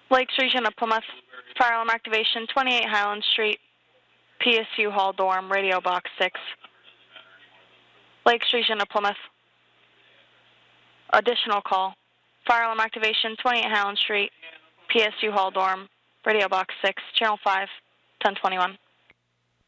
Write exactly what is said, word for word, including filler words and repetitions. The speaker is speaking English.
Lakes Region of Plymouth, fire alarm activation, twenty-eight Highland Street, P S U Hall dorm, radio box six. Lakes Region of Plymouth. Additional call, fire alarm activation, twenty-eight Highland Street, P S U Hall dorm, radio box six, channel five, ten twenty-one.